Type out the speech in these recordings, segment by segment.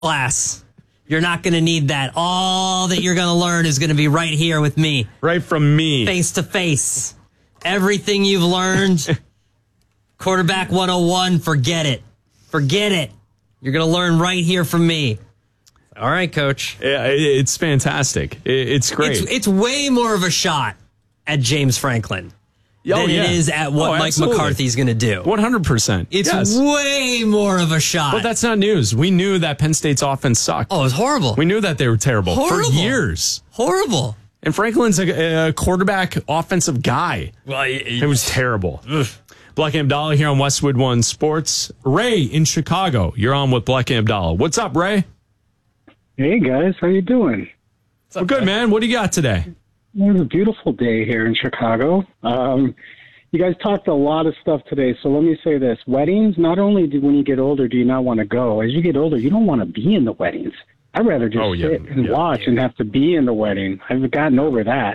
class. You're not going to need that. All that you're going to learn is going to be right here with me. Right from me. Face to face. Everything you've learned, quarterback 101, forget it. Forget it. You're going to learn right here from me. All right, Coach. Yeah, it's fantastic. It's great. It's way more of a shot at James Franklin than it is at what Mike McCarthy's going to do. 100%. It's way more of a shot. But that's not news. We knew that Penn State's offense sucked. Oh, it was horrible. We knew that they were terrible for years. Horrible. And Franklin's a quarterback offensive guy. Well, it was terrible. Black and Abdallah here on Westwood One Sports. Ray in Chicago. You're on with Black and Abdallah. What's up, Ray? Hey, guys. How you doing? Well, good, man. What do you got today? It was a beautiful day here in Chicago. You guys talked a lot of stuff today, so let me say this. Weddings, not only when you get older do you not want to go, as you get older, you don't want to be in the weddings. I'd rather just sit and watch and have to be in the wedding. I've gotten over that.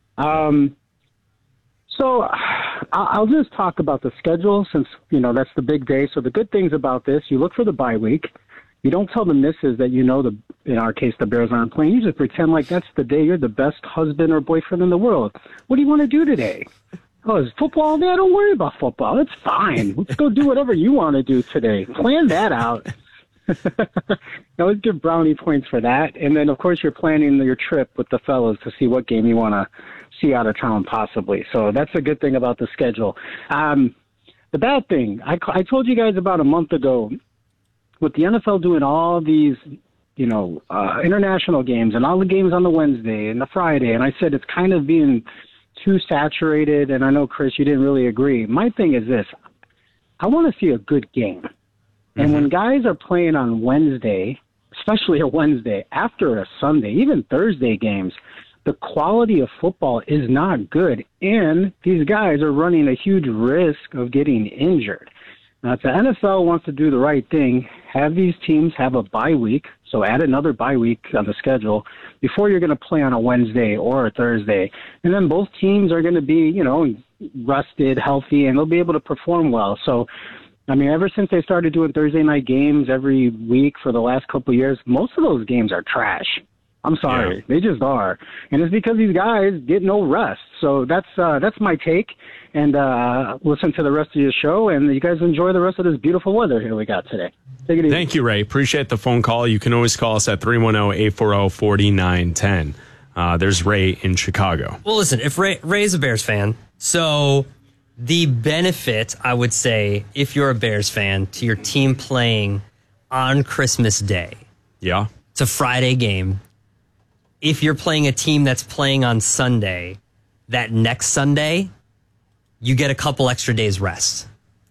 So I'll just talk about the schedule since, that's the big day. So the good things about this, you look for the bye week. You don't tell the missus that in our case, the Bears aren't playing. You just pretend like that's the day you're the best husband or boyfriend in the world. What do you want to do today? Oh, is football there? Don't worry about football. It's fine. Let's go do whatever you want to do today. Plan that out. Always give brownie points for that. And then, of course, you're planning your trip with the fellas to see what game you want to see out of town possibly. So that's a good thing about the schedule. The bad thing, I told you guys about a month ago, with the NFL doing all these, international games and all the games on the Wednesday and the Friday, and I said it's kind of being too saturated, and I know, Chris, you didn't really agree. My thing is this. I want to see a good game. And when guys are playing on Wednesday, especially a Wednesday, after a Sunday, even Thursday games, the quality of football is not good, and these guys are running a huge risk of getting injured. Now, if the NFL wants to do the right thing, have these teams have a bye week, so add another bye week on the schedule before you're going to play on a Wednesday or a Thursday. And then both teams are going to be, rested, healthy, and they'll be able to perform well. So, ever since they started doing Thursday night games every week for the last couple of years, most of those games are trash. I'm sorry. Yeah. They just are. And it's because these guys get no rest. So that's my take. And listen to the rest of your show, and you guys enjoy the rest of this beautiful weather here we got today. Take it easy. Thank you, Ray. Appreciate the phone call. You can always call us at 310-840-4910. There's Ray in Chicago. Well, listen, if Ray's a Bears fan, so the benefit, I would say, if you're a Bears fan, to your team playing on Christmas Day. Yeah. It's a Friday game. If you're playing a team that's playing on Sunday, that next Sunday, you get a couple extra days rest.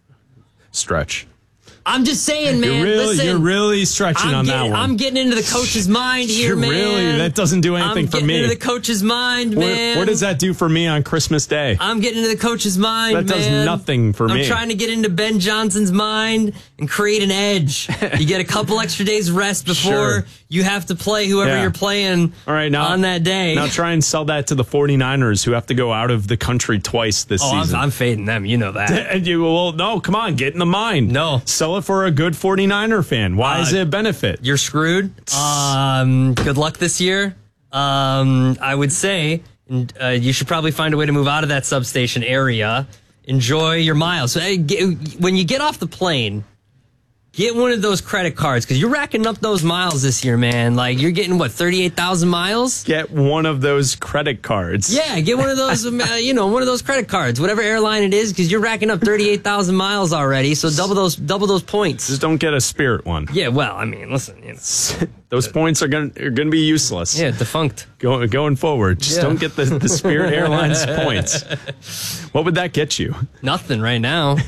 Stretch. I'm just saying, man. You're really stretching on that one. I'm getting into the coach's mind here, man. That doesn't do anything for me. I'm getting into the coach's mind, man. What does that do for me on Christmas Day? I'm getting into the coach's mind, man. That does nothing for me. I'm trying to get into Ben Johnson's mind and create an edge. You get a couple extra days rest before you have to play whoever you're playing on that day. Now try and sell that to the 49ers who have to go out of the country twice this season. I'm fading them. You know that. No, come on. Get in the mind. No. Sell it for a good 49er fan. Why is it a benefit? You're screwed. Good luck this year. I would say you should probably find a way to move out of that substation area. Enjoy your miles. So, when you get off the plane, get one of those credit cards because you're racking up those miles this year, man. Like you're getting 38,000 miles. Get one of those credit cards. Yeah, get one of those. One of those credit cards, whatever airline it is, because you're racking up 38,000 miles already. So double those points. Just don't get a Spirit one. Yeah, well, listen, those points are gonna be useless. Yeah, defunct. Going forward, just don't get the Spirit Airlines points. What would that get you? Nothing right now.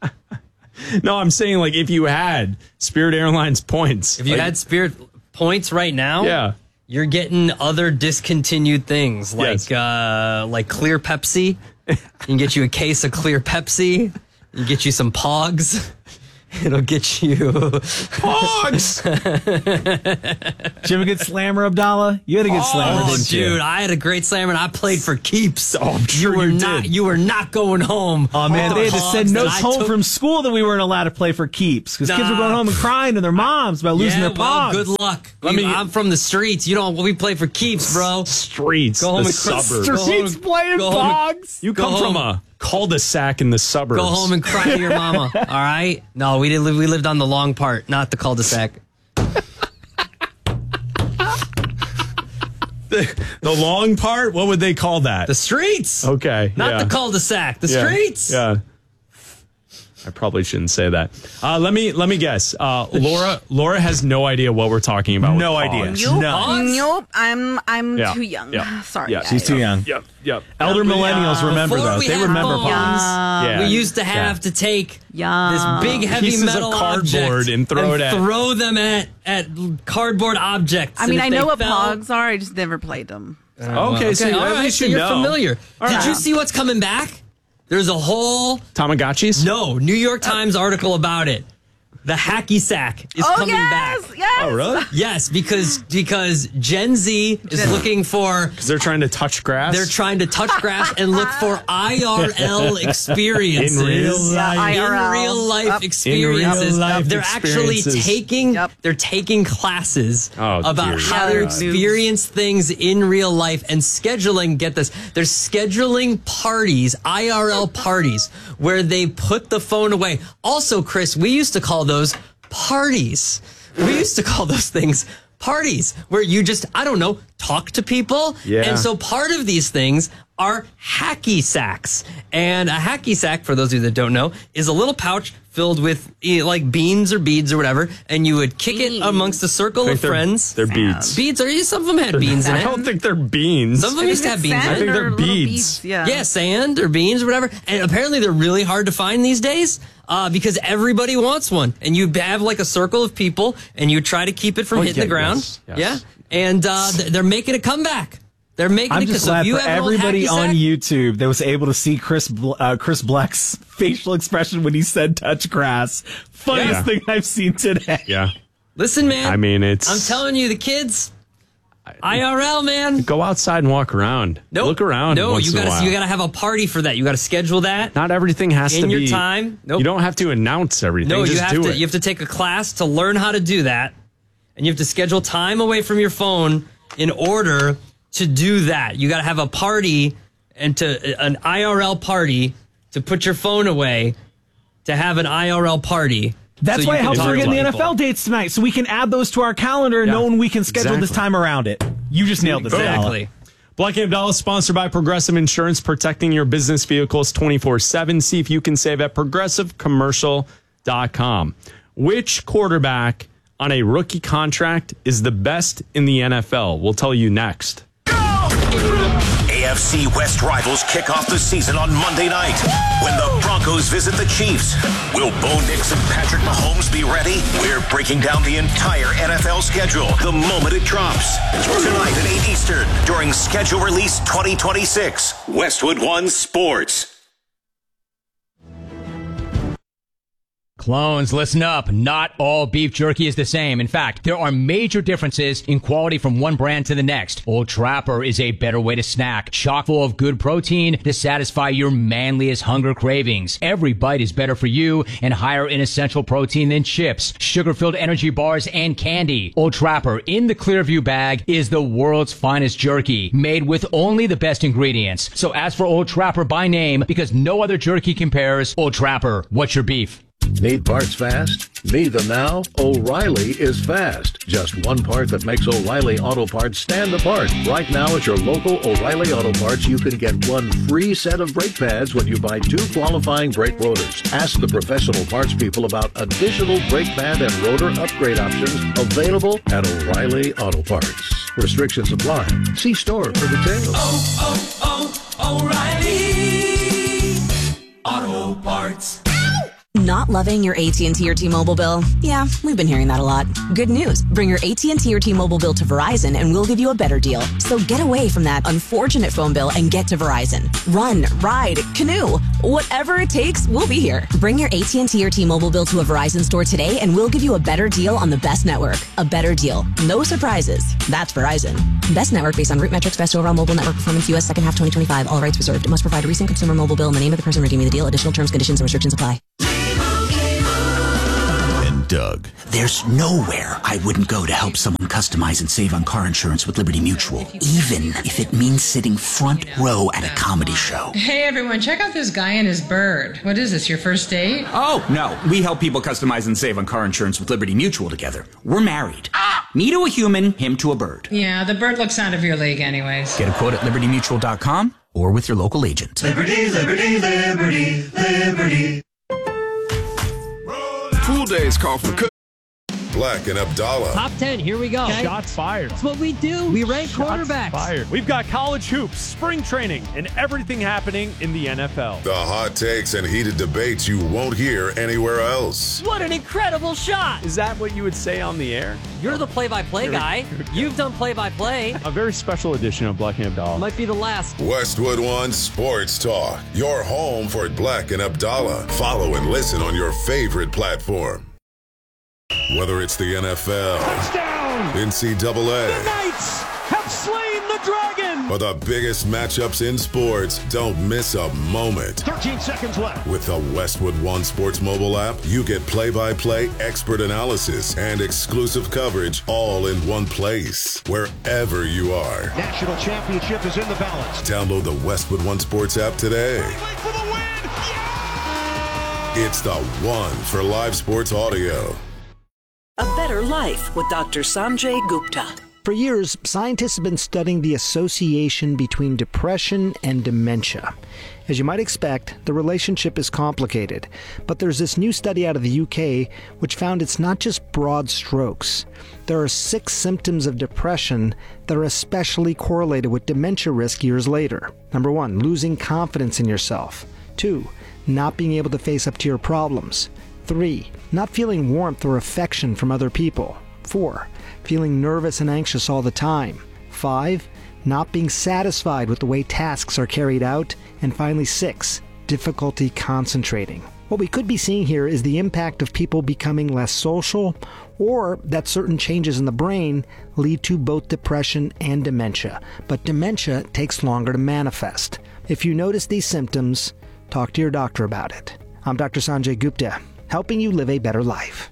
No, I'm saying if you had Spirit Airlines points. If you had Spirit points right now, you're getting other discontinued things like Clear Pepsi. You can get you a case of Clear Pepsi. You get you some Pogs. It'll get you Pogs. Did you have a good slammer, Abdallah? You had a good slammer, Oh, didn't you? dude, I had a great slammer, and I played for keeps. Oh, I'm sure you not. did. You were not going home. Oh, man, they had to send notes home from school that we weren't allowed to play for keeps because kids were going home and crying to their moms about losing their pogs. Well, good luck. I'm from the streets. We play for keeps, bro. Streets, Go home the and cry. suburbs. Streets playing pogs. You come from a cul-de-sac in the suburbs. Go home and cry to your mama. All right? No, we didn't live. We lived on the long part, not the cul-de-sac. The long part? What would they call that? The streets. Okay. Not the cul-de-sac. The streets. Yeah. I probably shouldn't say that. Let me guess. Laura has no idea what we're talking about. No with idea. pogs. No. Nope. I'm Yeah. too young. Yeah. Sorry. Yeah. She's too young. Yep. Elder millennials remember Before those. we They had remember phones, pogs. Yeah. We used to have to take Yeah. this big heavy Pieces of metal cardboard object and throw them at cardboard objects. I mean, And I if know they what fell- pogs are. I just never played them. Okay, so all at right, least so you you're know. familiar. All Did right. you see what's coming back? There's a whole Tamagotchis? New York Times article about it. The hacky sack is coming back. Yes. Oh, really? Yes, because Gen Z is looking for. Because they're trying to touch grass? They're trying to touch grass and look for IRL experiences. In real life. Yeah, IRL. In real life Yep. experiences. In real life They're actually experiences. they're taking classes Oh, about dear how to God. experience things in real life and scheduling. Get this. They're scheduling parties, IRL parties, where they put the phone away. Also, Chris, we used to call those parties. We used to call those things parties where you just, I don't know, talk to people. Yeah. And so part of these things are hacky sacks. And a hacky sack, for those of you that don't know, is a little pouch filled with like beans or beads or whatever. And you would kick it amongst a circle of friends. They're beads. Beads, some of them had beans in I it. don't think they're beans. Some of them used to have beans in I it. think they're Little beads. Yeah. Sand or beans or whatever. And apparently they're really hard to find these days because everybody wants one. And you have like a circle of people and you try to keep it from hitting the ground. yes. Yeah. And they're making a comeback. They're making I'm it just because glad you for have an old everybody hacky on sack. YouTube that was able to see Chris Black's facial expression when he said touch grass. Funniest Yeah. thing I've seen today. Yeah. Listen, man. I mean, it's... I'm telling you, the kids, IRL, man. Go outside and walk around. Nope. Look around No, once you in a while. gotta have a party for that. You gotta schedule that. Not everything has In to your be... time. Nope. You don't have to announce everything. No, Just do it. You have to take a class to learn how to do that, and you have to schedule time away from your phone in order to do that. You got to have a party and an IRL party to put your phone away to have an IRL party. That's so why you it can helps talk we're to getting the people. NFL dates tonight, so we can add those to our calendar and Yeah, knowing we can schedule this exactly. time around it. You just nailed it. Exactly. Black and Abdallah is sponsored by Progressive Insurance, protecting your business vehicles 24/7. See if you can save at progressivecommercial.com. Which quarterback on a rookie contract is the best in the NFL? We'll tell you next. AFC West rivals kick off the season on Monday night when the Broncos visit the Chiefs. Will Bo Nix and Patrick Mahomes be ready? We're breaking down the entire NFL schedule the moment it drops. Tonight at 8 Eastern during Schedule Release 2026. Westwood One Sports. Clones, listen up. Not all beef jerky is the same. In fact, there are major differences in quality from one brand to the next. Old Trapper is a better way to snack, chock full of good protein to satisfy your manliest hunger cravings. Every bite is better for you and higher in essential protein than chips, sugar-filled energy bars, and candy. Old Trapper in the Clearview bag is the world's finest jerky, made with only the best ingredients. So ask for Old Trapper by name because no other jerky compares. Old Trapper, what's your beef? Need parts fast? Need them now? O'Reilly is fast. Just one part that makes O'Reilly Auto Parts stand apart. Right now at your local O'Reilly Auto Parts, you can get one free set of brake pads when you buy 2 qualifying brake rotors. Ask the professional parts people about additional brake pad and rotor upgrade options available at O'Reilly Auto Parts. Restrictions apply. See store for details. O'Reilly Auto Parts. Not loving your AT&T or T-Mobile bill? Yeah, we've been hearing that a lot. Good news. Bring your AT&T or T-Mobile bill to Verizon and we'll give you a better deal. So get away from that unfortunate phone bill and get to Verizon. Run, ride, canoe. Whatever it takes, we'll be here. Bring your AT&T or T-Mobile bill to a Verizon store today and we'll give you a better deal on the best network. A better deal. No surprises. That's Verizon. Best network based on root metrics, best overall mobile network performance, U.S. second half 2025. All rights reserved. Must provide a recent consumer mobile bill in the name of the person redeeming the deal. Additional terms, conditions, and restrictions apply. Doug. There's nowhere I wouldn't go to help someone customize and save on car insurance with Liberty Mutual, even if it means sitting front row at a comedy show. Hey everyone, check out this guy and his bird. What is this, your first date? Oh, no. We help people customize and save on car insurance with Liberty Mutual together. We're married. Me to a human, him to a bird. Yeah, the bird looks out of your league anyways. Get a quote at libertymutual.com or with your local agent. Liberty, liberty, liberty, liberty. Pool days call for Black and Abdallah. Top 10, here we go. Okay. Shots fired. That's what we do. We rank quarterbacks. Fired. We've got college hoops, spring training, and everything happening in the NFL. The hot takes and heated debates you won't hear anywhere else. What an incredible shot. Is that what you would say on the air? You're the play-by-play guy. You've done play-by-play. A very special edition of Black and Abdallah. Might be the last. Westwood One Sports Talk. Your home for Black and Abdallah. Follow and listen on your favorite platform. Whether it's the NFL, touchdown, NCAA, the Knights have slain the dragon, or the biggest matchups in sports, don't miss a moment. 13 seconds left. With the Westwood One Sports mobile app, you get play-by-play, expert analysis, and exclusive coverage all in one place, wherever you are. National championship is in the balance. Download the Westwood One Sports app today. Wait for the win! Yeah! It's the one for live sports audio. A Better Life with Dr. Sanjay Gupta. For years, scientists have been studying the association between depression and dementia. As you might expect, the relationship is complicated, but there's this new study out of the UK which found it's not just broad strokes. There are 6 symptoms of depression that are especially correlated with dementia risk years later. Number 1, losing confidence in yourself. 2, not being able to face up to your problems. 3, not feeling warmth or affection from other people. 4, feeling nervous and anxious all the time. 5, not being satisfied with the way tasks are carried out. And finally 6, difficulty concentrating. What we could be seeing here is the impact of people becoming less social, or that certain changes in the brain lead to both depression and dementia. But dementia takes longer to manifest. If you notice these symptoms, talk to your doctor about it. I'm Dr. Sanjay Gupta, helping you live a better life.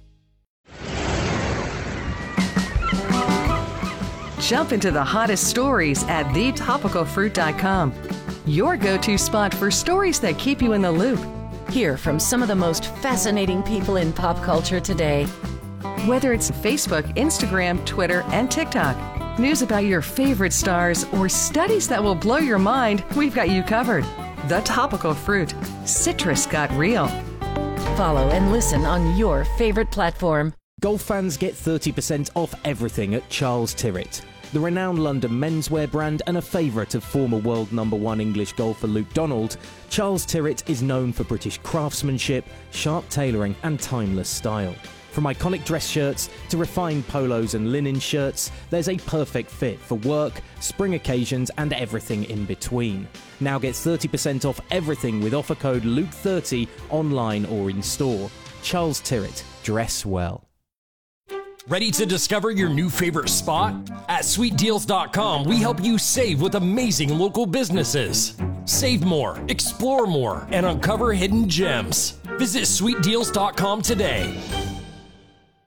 Jump into the hottest stories at thetopicalfruit.com. Your go-to spot for stories that keep you in the loop. Hear from some of the most fascinating people in pop culture today. Whether it's Facebook, Instagram, Twitter, and TikTok, news about your favorite stars, or studies that will blow your mind, we've got you covered. The Topical Fruit. Citrus got real. Follow and listen on your favorite platform. Golf fans get 30% off everything at Charles Tyrrett. The renowned London menswear brand and a favourite of former world #1 English golfer Luke Donald, Charles Tyrrett is known for British craftsmanship, sharp tailoring and timeless style. From iconic dress shirts to refined polos and linen shirts, there's a perfect fit for work, spring occasions and everything in between. Now get 30% off everything with offer code Luke30 online or in store. Charles Tyrrett, dress well. Ready to discover your new favorite spot? At sweetdeals.com, we help you save with amazing local businesses. Save more, explore more, and uncover hidden gems. Visit sweetdeals.com today.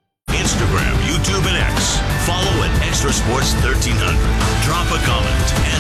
Instagram, YouTube, and X. Follow at Extra Sports 1300. Drop a comment and